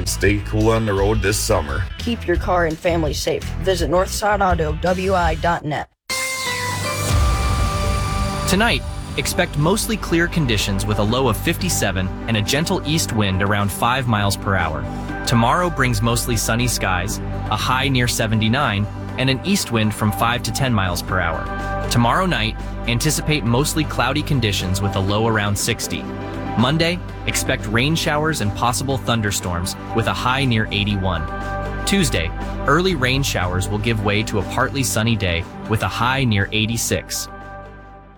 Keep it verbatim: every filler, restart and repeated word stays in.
and stay cool on the road this summer. Keep your car and family safe. Visit Northside Auto W I dot net. Tonight, expect mostly clear conditions with a low of fifty-seven and a gentle east wind around five miles per hour. Tomorrow brings mostly sunny skies, a high near seventy-nine, and an east wind from five to ten miles per hour. Tomorrow night, anticipate mostly cloudy conditions with a low around sixty. Monday, expect rain showers and possible thunderstorms with a high near eighty-one. Tuesday, early rain showers will give way to a partly sunny day with a high near eighty-six.